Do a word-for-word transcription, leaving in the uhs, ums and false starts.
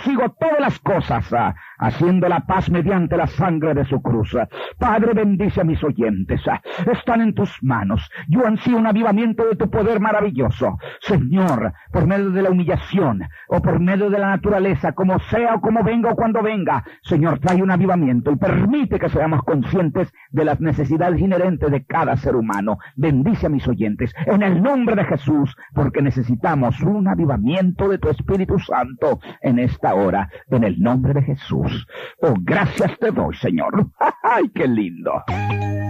consigo todas las cosas, ah, haciendo la paz mediante la sangre de su cruz. Padre, bendice a mis oyentes. Ah, están en tus manos. Yo ansío un avivamiento de tu poder maravilloso. Señor, por medio de la humillación o por medio de la naturaleza, como sea o como venga o cuando venga, Señor, trae un avivamiento y permite que seamos conscientes de las necesidades inherentes de cada ser humano. Bendice a mis oyentes en el nombre de Jesús, porque necesitamos un avivamiento de tu Espíritu Santo en esta hora, en el nombre de Jesús. Oh, gracias te doy, Señor. ¡Ay, qué lindo!